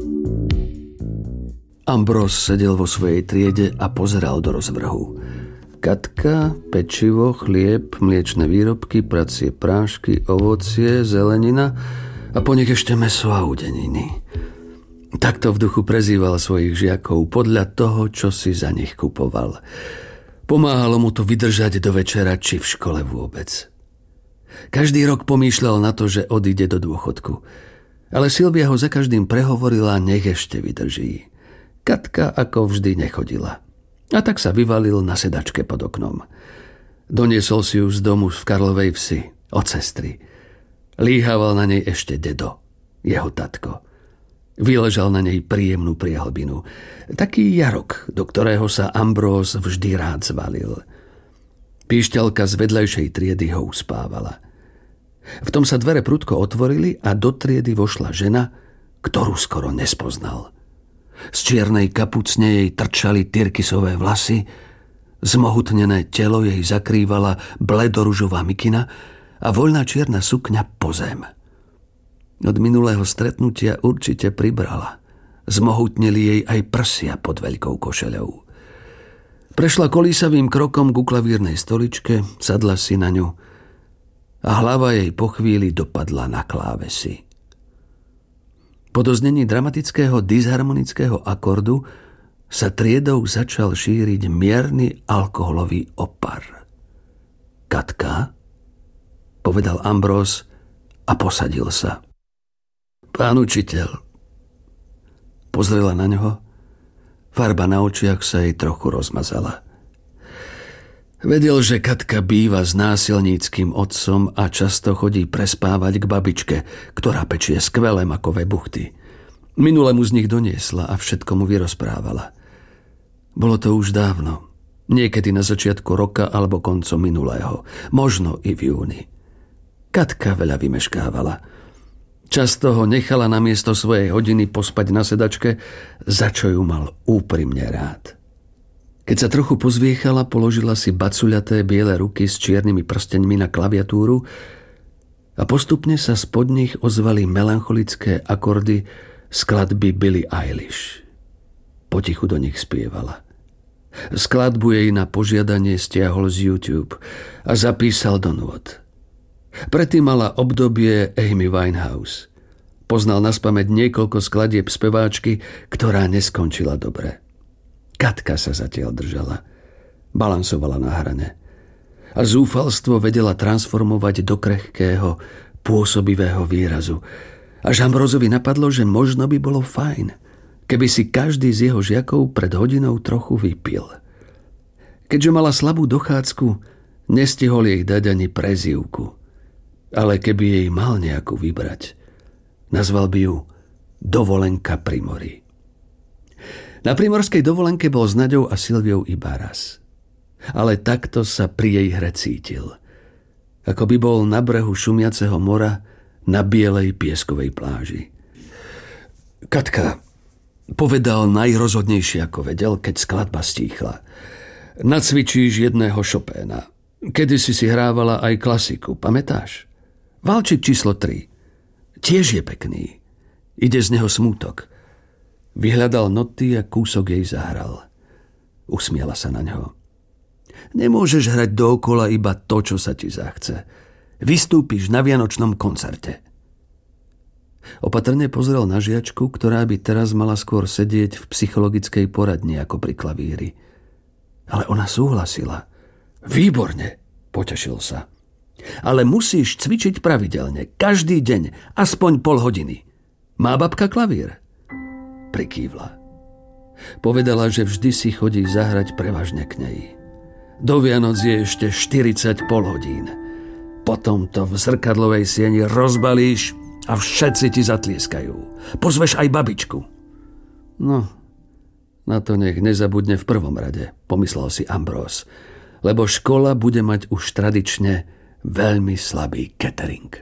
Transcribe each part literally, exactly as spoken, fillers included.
Ambrós sedel vo svojej triede a pozeral do rozvrhu. Katka, pečivo, chlieb, mliečne výrobky, pracie prášky, ovocie, zelenina a po nich ešte mäso a udeniny. Takto v duchu prezýval svojich žiakov podľa toho, čo si za nich kupoval. Pomáhalo mu to vydržať do večera, či v škole vôbec. Každý rok pomýšľal na to, že odíde do dôchodku. Ale Silvia ho za každým prehovorila, nech ešte vydrží. Katka ako vždy nechodila. A tak sa vyvalil na sedačke pod oknom. Doniesol si ju z domu v Karlovej Vsi, od sestry. Líhaval na nej ešte dedo, jeho tatko. Vyležal na nej príjemnú priehlbinu. Taký jarok, do ktorého sa Ambrós vždy rád zvalil. Píšťalka z vedľajšej triedy ho uspávala. V tom sa dvere prudko otvorili a do triedy vošla žena, ktorú skoro nespoznal. Z čiernej kapucne jej trčali tyrkysové vlasy, zmohutnené telo jej zakrývala bledoružová mikina a voľná čierna sukňa po zem. Od minulého stretnutia určite pribrala. Zmohutneli jej aj prsia pod veľkou košeľou. Prešla kolísavým krokom ku klavírnej stoličke, sadla si na ňu a hlava jej po chvíli dopadla na klávesy. Po doznení dramatického disharmonického akordu sa triedou začal šíriť mierny alkoholový opar. Katka, povedal Ambrós a posadil sa. Pán učiteľ. Pozrela na ňoho. Farba na očiach sa jej trochu rozmazala. Vedel, že Katka býva s násilníckým otcom a často chodí prespávať k babičke, ktorá pečie skvelé makové buchty. Minule mu z nich doniesla a všetko mu vyrozprávala. Bolo to už dávno. Niekedy na začiatku roka alebo koncom minulého. Možno i v júni. Katka veľa vymeškávala. Často ho nechala namiesto svojej hodiny pospať na sedačke, za čo ju mal úprimne rád. Keď sa trochu pozviechala, položila si bacuľaté biele ruky s čiernymi prsteňmi na klaviatúru a postupne sa spod nich ozvali melancholické akordy skladby Billie Eilish. Potichu do nich spievala. Skladbu jej na požiadanie stiahol z YouTube a zapísal do nôt. Predtým mala obdobie Amy Winehouse. Poznal naspamäť niekoľko skladieb speváčky, ktorá neskončila dobre. Katka sa zatiaľ držala. Balansovala na hrane. A zúfalstvo vedela transformovať do krehkého, pôsobivého výrazu. Až Ambrózovi napadlo, že možno by bolo fajn, keby si každý z jeho žiakov pred hodinou trochu vypil. Keďže mala slabú dochádzku, nestihol jej dať ani prezývku. Ale keby jej mal nejakú vybrať, nazval by ju Dovolenka pri mori. Na primorskej dovolenke bol s Naďou a Silviou iba raz. Ale takto sa pri jej hre cítil. Ako by bol na brehu šumiaceho mora na bielej pieskovej pláži. Katka, povedal najrozhodnejšie ako vedel, keď skladba stíchla. Nacvičíš jedného Chopina. Kedysi si hrávala aj klasiku, pamätáš? Valčík číslo tri. Tiež je pekný. Ide z neho smútok. Vyhľadal noty a kúsok jej zahral. Usmiala sa na ňo. Nemôžeš hrať dookola iba to, čo sa ti zachce. Vystúpiš na vianočnom koncerte. Opatrne pozrel na žiačku, ktorá by teraz mala skôr sedieť v psychologickej poradni ako pri klavíri. Ale ona súhlasila. Výborne, potešil sa. Ale musíš cvičiť pravidelne, každý deň, aspoň pol hodiny. Má babka klavír? Prikývla. Povedala, že vždy si chodí zahrať prevažne k nej. Do Vianoc je ešte štyridsať pol hodín. Potom to v zrkadlovej sieni rozbalíš a všetci ti zatlieskajú. Pozveš aj babičku. No, na to nech nezabudne v prvom rade, pomyslel si Ambrós, lebo škola bude mať už tradične veľmi slabý catering.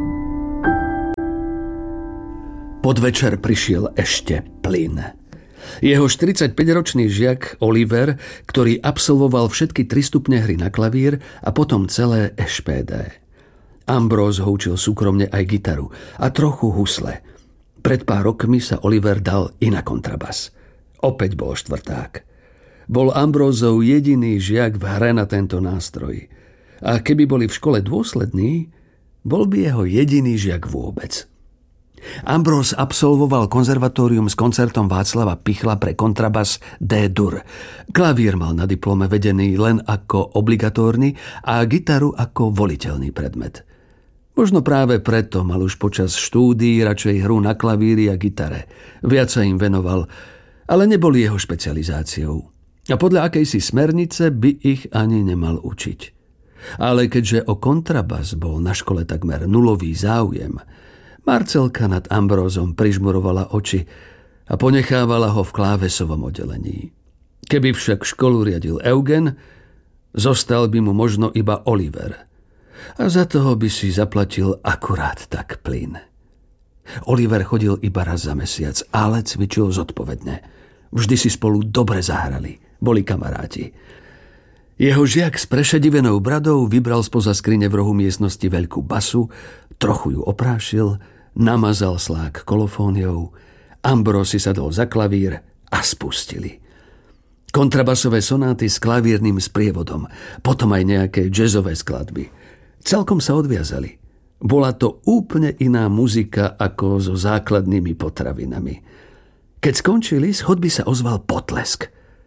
Podvečer prišiel ešte plyn. Jeho štyridsaťpäťročný žiak Oliver, ktorý absolvoval všetky tri stupne hry na klavír a potom celé eš pé dé. Ambrose ho učil súkromne aj gitaru a trochu husle. Pred pár rokmi sa Oliver dal i na kontrabas. Opäť bol štvrták. Bol Ambroseov jediný žiak v hre na tento nástroj. A keby boli v škole dôslední, bol by jeho jediný žiak vôbec. Ambrose absolvoval konzervatórium s koncertom Václava Pichla pre kontrabas D-dur. Klavír mal na diplome vedený len ako obligatórny a gitaru ako voliteľný predmet. Možno práve preto mal už počas štúdií radšej hru na klavíri a gitare. Viac sa im venoval, ale neboli jeho špecializáciou. A podľa akejsi smernice by ich ani nemal učiť. Ale keďže o kontrabas bol na škole takmer nulový záujem, Marcelka nad Ambrosom prižmurovala oči a ponechávala ho v klávesovom oddelení. Keby však školu riadil Eugen, zostal by mu možno iba Oliver. A za toho by si zaplatil akurát tak plyn. Oliver chodil iba raz za mesiac, ale cvičil zodpovedne. Vždy si spolu dobre zahrali, boli kamaráti. Jeho žiak s prešedivenou bradou vybral spoza skrine v rohu miestnosti veľkú basu, trochu ju oprášil, namazal slák kolofóniou, Ambrose si sadol za klavír a spustili. Kontrabasové sonáty s klavírnym sprievodom, potom aj nejaké jazzové skladby. Celkom sa odviazali. Bola to úplne iná muzika ako so základnými potravinami. Keď skončili, z chodby sa ozval potlesk.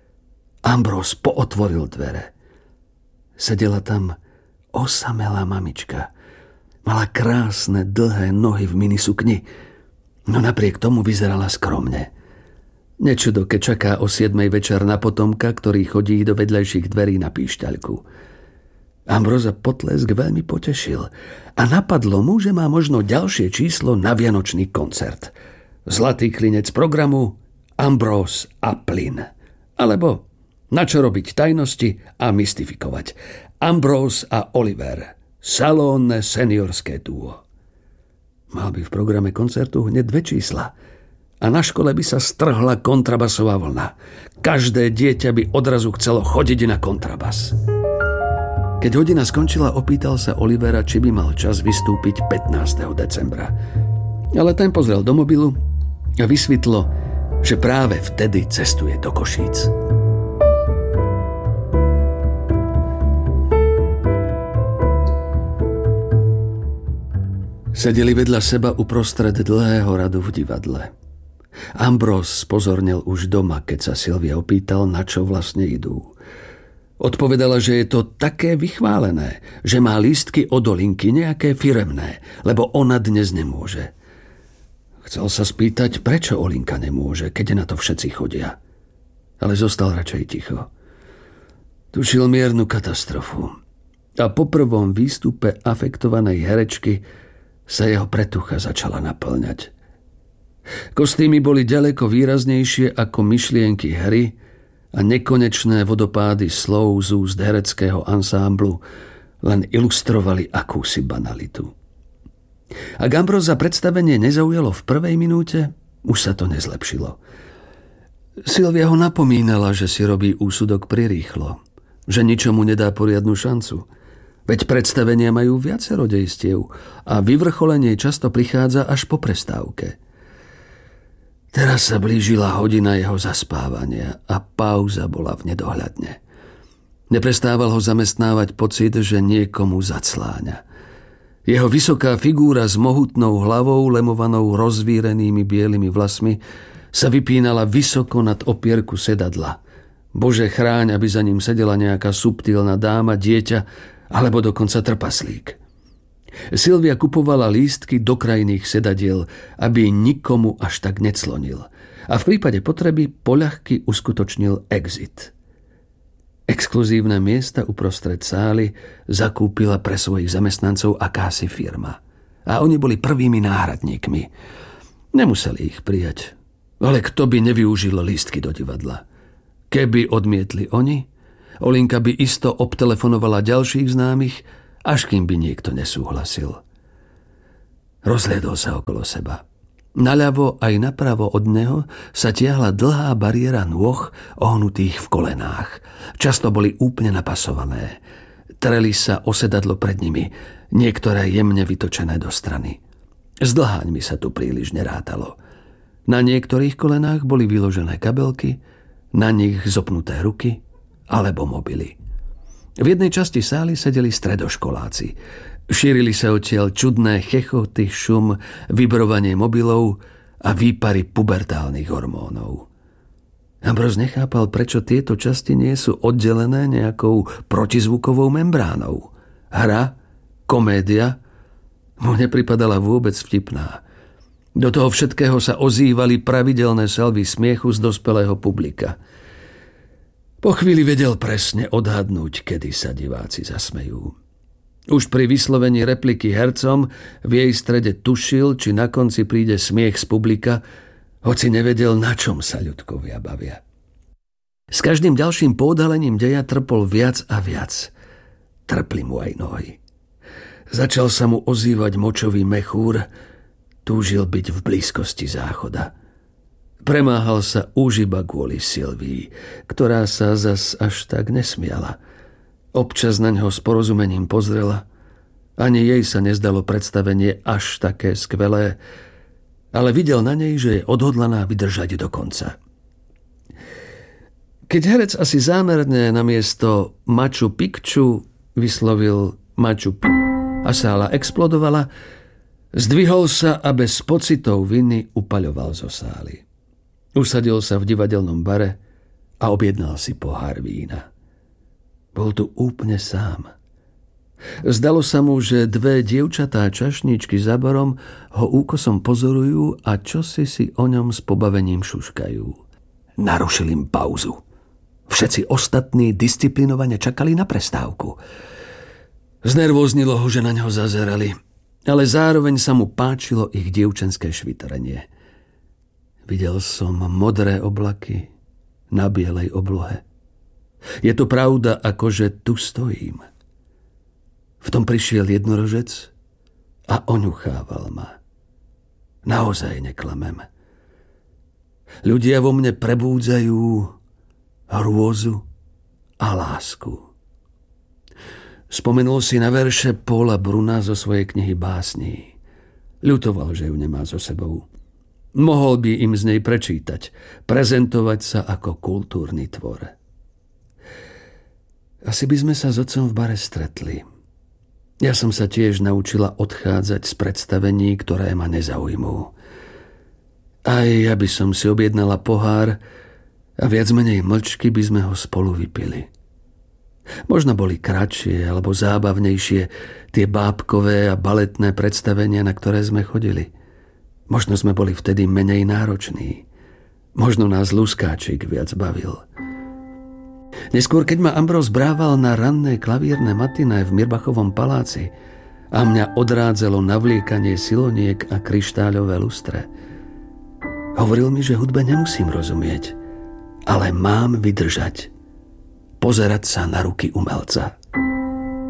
Ambrose pootvoril dvere. Sedela tam osamelá mamička. Mala krásne, dlhé nohy v minisukni, no napriek tomu vyzerala skromne. Nečudo, keď čaká o siedmej večer na potomka, ktorý chodí do vedľajších dverí na píšťaľku. Ambrosa potlesk veľmi potešil a napadlo mu, že má možno ďalšie číslo na vianočný koncert. Zlatý klinec programu Ambrose a plyn. Alebo na čo robiť tajnosti a mystifikovať. Ambrose a Oliver. Salónne seniorské duo. Mal by v programe koncertu hneď dve čísla a na škole by sa strhla kontrabasová vlna. Každé dieťa by odrazu chcelo chodiť na kontrabas. Keď hodina skončila, opýtal sa Olivera, či by mal čas vystúpiť pätnásteho decembra. Ale ten pozrel do mobilu a vysvetlo, že práve vtedy cestuje do Košíc. Sedeli vedľa seba uprostred dlhého radu v divadle. Ambrose spozornil už doma, keď sa Silvia opýtal, na čo vlastne idú. Odpovedala, že je to také vychválené, že má lístky od Olinky nejaké firemné, lebo ona dnes nemôže. Chcel sa spýtať, prečo Olinka nemôže, keď na to všetci chodia. Ale zostal radšej ticho. Tušil miernu katastrofu. A po prvom výstupe afektovanej herečky sa jeho pretucha začala naplňať. Kostýmy boli ďaleko výraznejšie ako myšlienky hry a nekonečné vodopády slov z úst hereckého ansámblu len ilustrovali akúsi banalitu. Ak Ambrosa predstavenie nezaujalo v prvej minúte, už sa to nezlepšilo. Silvia ho napomínala, že si robí úsudok prirýchlo, že ničomu nedá poriadnu šancu. Veď predstavenia majú viacero dejstiev a vyvrcholenie často prichádza až po prestávke. Teraz sa blížila hodina jeho zaspávania a pauza bola v nedohľadne. Neprestával ho zamestnávať pocit, že niekomu zacláňa. Jeho vysoká figúra s mohutnou hlavou, lemovanou rozvírenými bielými vlasmi, sa vypínala vysoko nad opierku sedadla. Bože chráň, aby za ním sedela nejaká subtilná dáma, dieťa alebo dokonca trpaslík. Silvia kupovala lístky do krajných sedadiel, aby nikomu až tak neclonil. A v prípade potreby poľahky uskutočnil exit. Exkluzívne miesta uprostred sály zakúpila pre svojich zamestnancov akási firma. A oni boli prvými náhradníkmi. Nemuseli ich prijať. Ale kto by nevyužil lístky do divadla? Keby odmietli oni, Olinka by isto obtelefonovala ďalších známych, až kým by niekto nesúhlasil. Rozhliadol sa okolo seba. Naľavo aj napravo od neho sa tiahla dlhá bariéra nôh ohnutých v kolenách. Často boli úplne napasované. Treli sa o sedadlo pred nimi, niektoré jemne vytočené do strany. S dlháňmi sa tu príliš nerátalo. Na niektorých kolenách boli vyložené kabelky, na nich zopnuté ruky alebo mobily. V jednej časti sály sedeli stredoškoláci. Šírili sa odtiaľ čudné chechoty, šum, vibrovanie mobilov a výpary pubertálnych hormónov. Ambros nechápal, prečo tieto časti nie sú oddelené nejakou protizvukovou membránou. Hra, komédia mu nepripadala vôbec vtipná. Do toho všetkého sa ozývali pravidelné salvy smiechu z dospelého publika. Po chvíli vedel presne odhadnúť, kedy sa diváci zasmejú. Už pri vyslovení repliky hercom v jej strede tušil, či na konci príde smiech z publika, hoci nevedel, na čom sa ľudkovia bavia. S každým ďalším podhalením deja trpol viac a viac. Trpli mu aj nohy. Začal sa mu ozývať močový mechúr, túžil byť v blízkosti záchoda. Premáhal sa už iba kvôli Silvii, ktorá sa zas až tak nesmiala. Občas na ňo s porozumením pozrela. Ani jej sa nezdalo predstavenie až také skvelé, ale videl na nej, že je odhodlaná vydržať do konca. Keď herec asi zámerne namiesto Machu Picchu vyslovil Machu Picchu a sála explodovala, zdvihol sa a bez pocitov viny upaľoval zo sály. Usadil sa v divadelnom bare a objednal si pohár vína. Bol tu úplne sám. Zdalo sa mu, že dve dievčatá čašničky za barom ho úkosom pozorujú a čosi si o ňom s pobavením šuškajú. Narušil im pauzu. Všetci ostatní disciplinovane čakali na prestávku. Znervóznilo ho, že na ňo zazerali, ale zároveň sa mu páčilo ich dievčenské švitrenie. Videl som modré oblaky na bielej oblohe. Je to pravda, akože tu stojím. V tom prišiel jednorožec a oňuchával ma. Naozaj neklamem. Ľudia vo mne prebúdzajú hrôzu a lásku. Spomenul si na verše Paula Bruna zo svojej knihy básní. Ľutoval, že ju nemá so sebou. Mohol by im z nej prečítať, prezentovať sa ako kultúrny tvor. Asi by sme sa s otcom v bare stretli. Ja som sa tiež naučila odchádzať z predstavení, ktoré ma nezaujmú. Aj ja by som si objednala pohár a viac menej mlčky by sme ho spolu vypili. Možno boli kratšie alebo zábavnejšie tie bábkové a baletné predstavenia, na ktoré sme chodili. Možno sme boli vtedy menej nároční. Možno nás luskáčik viac bavil. Neskôr, keď ma Ambros brával na ranné klaviérne matiné v Mirbachovom paláci a mňa odrádzalo navliekanie siloniek a kryštáľové lustre, hovoril mi, že hudbe nemusím rozumieť, ale mám vydržať, pozerať sa na ruky umelca.